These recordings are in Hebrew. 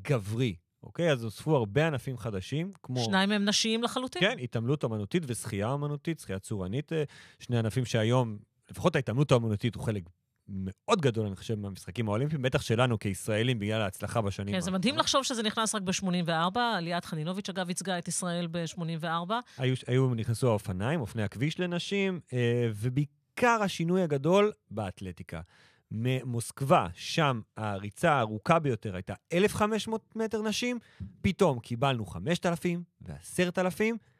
גברי. אוקיי? אז הוספו הרבה ענפים חדשים, כמו... 2 מהם נשיים לחלוטין. כן, התעמלות אמנותית ושחייה אמנותית, שחייה צורנית, 2 ענפים שהיום, לפחות ההתעמלות האמנותית הוא חלק מאוד גדול, אני חושב, מהמשחקים האולימפיים, בטח שלנו כישראלים, בגלל ההצלחה בשנים. כן, זה מדהים לחשוב שזה נכנס רק ב-84, ליאת חנינוביץ', אגב, ייצגה את ישראל ב-84. נכנסו האופניים, אופני הכביש לנשים, ובעיקר השינוי הגדול באתלטיקה. ממוסקבה, שם הריצה הארוכה ביותר הייתה 1,500 מטר נשים, פתאום קיבלנו 5,000 ו10,000,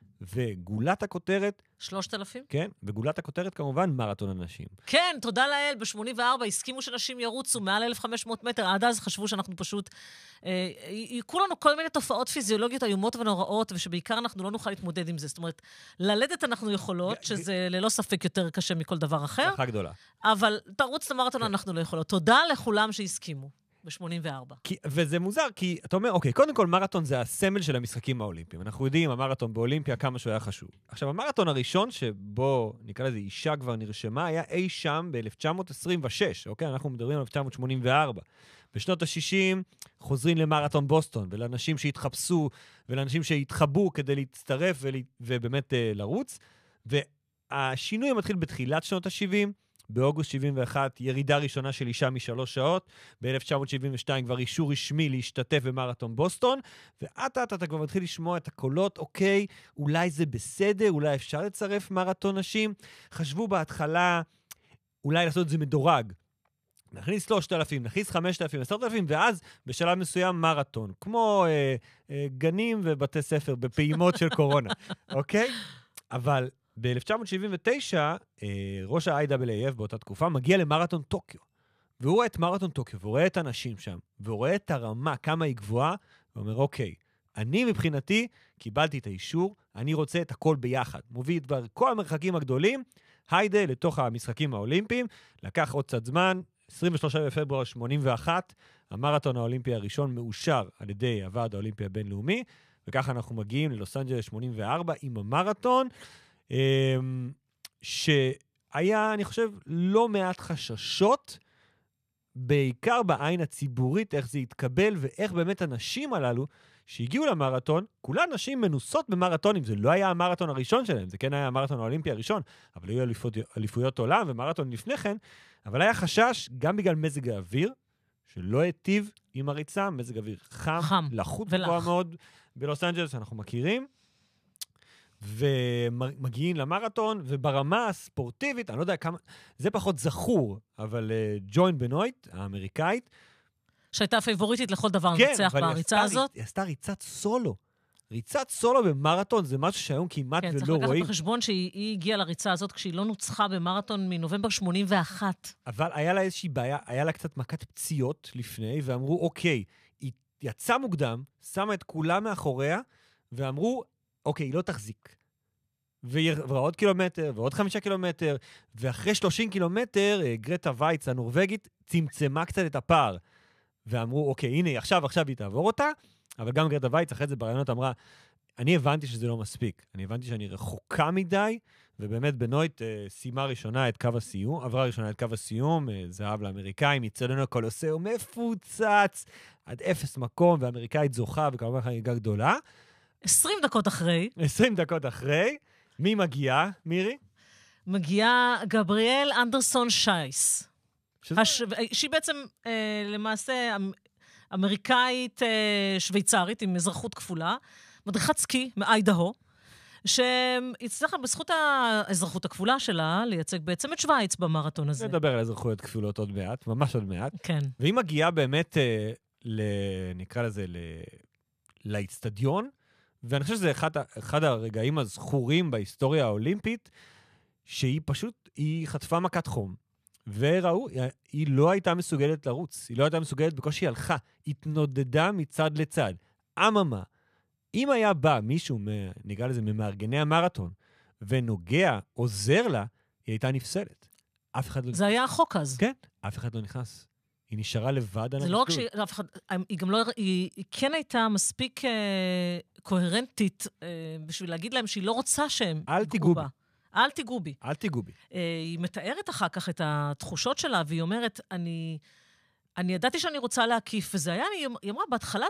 וגולת הכותרת... 3,000? כן, וגולת הכותרת כמובן מרתון הנשים. כן, תודה לאל, ב-84 הסכימו שנשים ירוצו מעל 1,500 מטר, עד אז חשבו שאנחנו פשוט... יקרו לנו כל מיני תופעות פיזיולוגיות איומות ונוראות, ושבעיקר אנחנו לא נוכל להתמודד עם זה. זאת אומרת, ללדת אנחנו יכולות, שזה ללא ספק יותר קשה מכל דבר אחר. ברכה גדולה. אבל תרוץ למרתון אנחנו לא יכולות. תודה לכולם שהסכימו. ב-84. וזה מוזר, כי אתה אומר, אוקיי, קודם כל מרתון זה הסמל של המשחקים האולימפיים. אנחנו יודעים, המרתון באולימפיה, כמה שהוא היה חשוב. עכשיו, המרתון הראשון שבו, נקרא לזה, אישה כבר נרשמה, היה אי שם ב-1926, אוקיי? אנחנו מדברים על 1984. בשנות ה-60 חוזרים למרתון בוסטון, ולאנשים שהתחפשו, ולאנשים שהתחבאו כדי להצטרף ובאמת לרוץ. והשינוי מתחיל בתחילת שנות ה-70, באוגוסט 71, ירידה ראשונה של אישה מ3 שעות, ב-1972 כבר אישור רשמי להשתתף במרתון בוסטון, אתה כבר מתחיל לשמוע את הקולות, אוקיי, אולי זה בסדר, אולי אפשר לצרף מרתון נשים. חשבו בהתחלה, אולי לעשות את זה מדורג. נכניס 3,000, נכניס 5,000, 10,000, ואז בשלב מסוים מרתון, כמו גנים ובתי ספר בפעימות של קורונה, אוקיי? אבל... ב-1979, ראש ה-IAAF באותה תקופה מגיע למרתון טוקיו. והוא רואה את מרתון טוקיו, והוא רואה את האנשים שם, והוא רואה את הרמה, כמה היא גבוהה, ואומר, אוקיי, אני מבחינתי קיבלתי את האישור, אני רוצה את הכל ביחד. מוביל את כל המרחקים הגדולים, היידה לתוך המשחקים האולימפיים, לקח עוד קצת זמן, 23 בפברואר 81, המרתון האולימפי הראשון מאושר על ידי הוועד האולימפי הבינלאומי, וככה אנחנו מגיעים ללוס אנג'לס 84 עם המרתון, שהיה, אני חושב, לא מעט חששות, בעיקר בעין הציבורית, איך זה יתקבל, ואיך באמת הנשים הללו, שהגיעו למרתון, כולן נשים מנוסות במרתונים, זה לא היה המרתון הראשון שלהם, זה כן היה המרתון האולימפי הראשון, אבל היו אליפויות עולם ומרתון לפני כן, אבל היה חשש גם בגלל מזג האוויר, שלא היטיב עם הריצה, מזג אוויר חם לחות גבוה מאוד בלוס אנג'לס, אנחנו מכירים, ומגיעים למרתון, וברמה הספורטיבית, אני לא יודע כמה, זה פחות זכור, אבל ג'וין בנויט, האמריקאית, שהייתה פייבוריטית לכל דבר נצח בריצה הזאת. היא עשתה ריצת סולו. ריצת סולו במרתון זה משהו שהיום כמעט ולא רואים. כן, צריך לקחת בחשבון שהיא הגיעה לריצה הזאת כשהיא לא נוצחה במרתון מנובמבר 81. אבל היה לה איזושהי בעיה, היה לה קצת מכת פציעות לפני, ואמרו, אוקיי, היא יצאה מוקדם, שמה את כולם מאחוריה, ואמרו, אוקיי, היא לא תחזיק. ועוד קילומטר, ועוד 5 קילומטר, ואחרי 30 קילומטר, גרטה וייץ הנורווגית צמצמה קצת את הפער. ואמרו, אוקיי, הנה, עכשיו היא תעבור אותה, אבל גם גרטה וייץ, אחרי זה ברעיונות אמרה, אני הבנתי שזה לא מספיק. אני הבנתי שאני רחוקה מדי, ובאמת בנויט סיימה ראשונה את קו הסיום, עברה ראשונה את קו הסיום, זהב לאמריקאים, יצאנו הקולוסיאו מפוצץ, עד 0 מקום, והאמריקאית זוכה, וכמובן חגיגה גדולה. 20 דקות אחרי, מי מגיעה, מירי? מגיעה גבריאל אנדרסון שייס. שהיא בעצם למעשה אמריקאית שוויצרית עם אזרחות כפולה, מדריכת סקי מאיידהו, שהצליחה בזכות האזרחות הכפולה שלה לייצג בעצם את שוויץ במרתון הזה. נדבר על אזרחויות כפולות עוד מעט, ממש עוד מעט. כן. והיא מגיעה באמת, נקרא לזה, לאצטדיון, ואני חושב שזה אחד הרגעים הזכורים בהיסטוריה האולימפית, שהיא פשוט, היא חטפה מכת חום, וראו, היא לא הייתה מסוגלת לרוץ, היא לא הייתה מסוגלת בקושי הלכה, התנודדה מצד לצד. אממה, אם היה בא מישהו, נקרא לזה, ממארגני המרתון, ונוגע, עוזר לה, היא הייתה נפסלת. אף אחד לא... זה היה החוק אז. כן, אף אחד לא נכנס. היא נשארה לבד על זה לא רק שאף אחד, היא גם לא, היא כן הייתה מספיק קוהרנטית בשביל להגיד להם שהיא לא רוצה שהם ייגעו בה. אל תיגעו בי. אל תיגעו בי. היא מתארת אחר כך את התחושות שלה, והיא אומרת, אני ידעתי שאני רוצה להקיף, וזה היה, היא אמרה, בהתחלה